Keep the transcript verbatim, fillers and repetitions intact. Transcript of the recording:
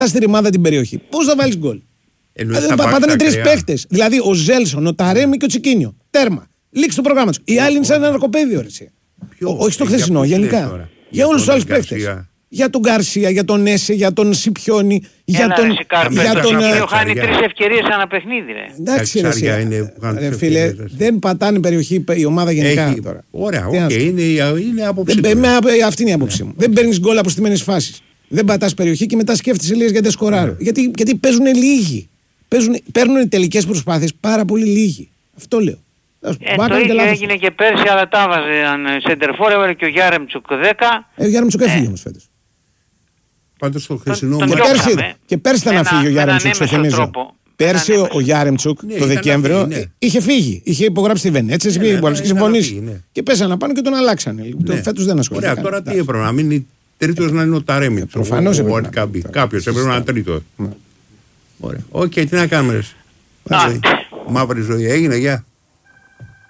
στη ρημάδα την περιοχή. Πώς θα βάλεις γκολ? Πατάνε τρεις παίχτες. Δηλαδή ο Ζέλσον, ο Ταρέμι και ο Τσικίνιο. Τέρμα. Λήξη το πρόγραμμα του. Οι άλλοι είναι σαν ένα ναρκοπαίδιο. Όχι στο χθεσινό, γενικά. Για όλους τους άλλους παίχτες. Για τον Γκαρσία, για τον Έσε, για τον Σιπιόνι, για τον. Για τον Σιπιόνι χάνει τρεις ευκαιρίες ανά παιχνίδι. Εντάξει, ρε φίλε, δεν πατάνε περιοχή η ομάδα γενικά τώρα. Ωραία, είναι άποψη. Αυτή είναι η άποψή μου. Δεν παίρνεις γκολ από στημένες φάσεις. Δεν πατάς περιοχή και μετά σκέφτεσαι λίγες γιατί σκοράρω. Γιατί παίζουν λίγοι. Παίρνουν τελικές προσπάθειες πάρα πολύ λίγοι. Αυτό λέω. Ε, το ίδιο έγινε και πέρσι, αλλά τα έβαζε σεντερφόρ, έβαλε και ο Γιάρεμτσουκ δέκα. Ε, ο Γιάρεμτσουκ έφυγε όμως φέτος. Πάντως το χρυσινό και, πέρσι, και πέρσι ήταν να φύγει ο Γιάρεμτσουκ, στο θυμίζω. Πέρσι ο Γιάρεμτσουκ ναι, το Δεκέμβριο ναι. είχε φύγει. Είχε υπογράψει τη Βενέτσα, ναι, είχε ναι, συμφωνήσει. Ναι. Και πέσανε πάνω και τον αλλάξανε. Ναι. Φέτος δεν ασχολείται. Ωραία, τώρα τι έπρεπε να μείνει τρίτος να είναι ο Ταρέμι. Προφανώς έπρεπε. Κάποιος έπρεπε να είναι τρίτος. Οκ, τι να κάνουμε. Μαύρη ζωή έγινε, γεια.